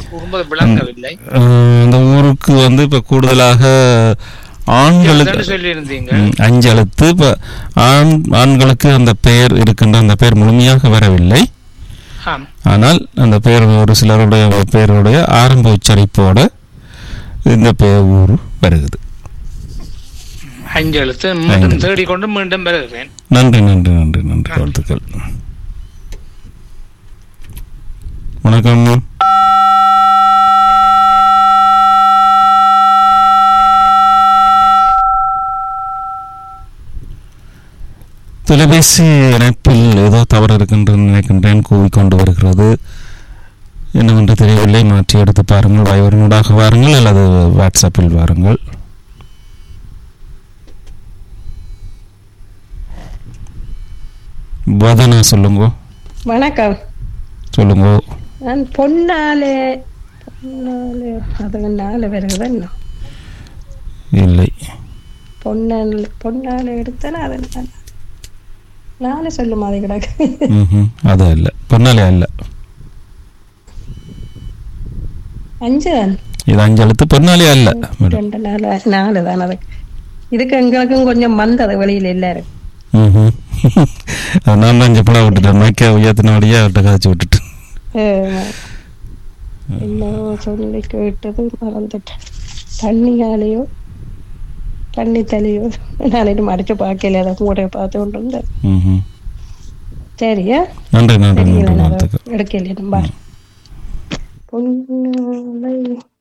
விளங்கவில்லை. அந்த ஊருக்கு வந்து இப்ப கூடுதலாக ஆண்களுக்கு சொல்லியிருந்தீங்க 5 எழுத்து. இப்ப ஆண்களுக்கு அந்த பெயர் இருக்கின்ற அந்த பெயர் முழுமையாக வரவில்லை. ஆனால் அந்த பெயர் ஒரு சிலருடைய பெயருடைய ஆரம்ப உச்சரிப்போட இந்த ஊர் வருகிறது. 5 எழுத்து. மீண்டும் தேடிக்கொண்டு மீண்டும் வருகிறேன். நன்றி நன்றி நன்றி நன்றி. வாழ்த்துக்கள். வணக்கம். தொலைபேசி இணைப்பில் ஏதோ தவறு இருக்கின்றது நினைக்கின்றேன். கூவிக்கொண்டு வருகிறது. என்னவென்று தெரியவில்லை. மாற்றி எடுத்து பாருங்கள். வைபரினூடாக வாருங்கள் அல்லது வாட்ஸ்அப்பில் வாருங்கள். வதனா சொல்லுங்க. வணக்கம். சொல்லுங்க. நான் பொன்னாலே அது நாலு வருகிறது. இல்லை, பொன்னாலே எடுத்தாலும் அது நாலு சொல்லும். அது கிடக்கு. அது அல்ல. பொன்னாலே அல்ல. 5 தான். இது 5 எழுத்து. பொன்னாலே அல்ல. 2 4 தான். அது இதுக்கு எங்களுக்கும் கொஞ்சம் வந்தது வெளியில எல்லாரும். நான் தான் செப்பலா விட்டுட்டேன். மைக்கா உயர்த்தினோடையே அவர்கிட்ட காய்ச்சி விட்டுட்டேன். என்ன சொல்லி கேட்டது மறந்துட்டேன். தண்ணியாலேயோ தண்ணி தலையோ நான் அடிச்சு பார்க்கல. அதை மூடைய பார்த்து கொண்டு வந்தேன். சரியா? நன்றி நன்றி. எடுக்கலையே. பொன்னாலை